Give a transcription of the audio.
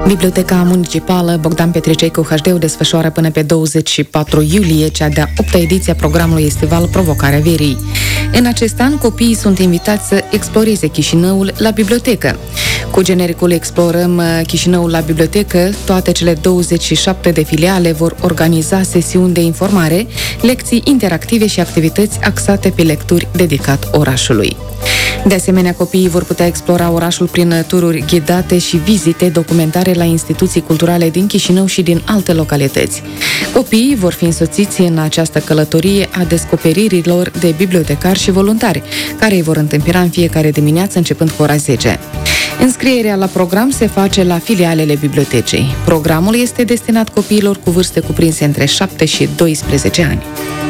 Biblioteca Municipală Bogdan Petricei cu HD desfășoară până pe 24 iulie cea de-a 8-a ediție a programului estival Provocarea Verii. În acest an, copiii sunt invitați să exploreze Chișinăul la bibliotecă. Cu genericul Explorăm Chișinăul la bibliotecă, toate cele 27 de filiale vor organiza sesiuni de informare, lecții interactive și activități axate pe lecturi dedicat orașului. De asemenea, copiii vor putea explora orașul prin tururi ghidate și vizite documentare la instituții culturale din Chișinău și din alte localități. Copiii vor fi însoțiți în această călătorie a descoperirilor de bibliotecari și voluntari, care îi vor întâmpina în fiecare dimineață începând cu ora 10. Înscrierea la program se face la filialele bibliotecii. Programul este destinat copiilor cu vârste cuprinse între 7 și 12 ani.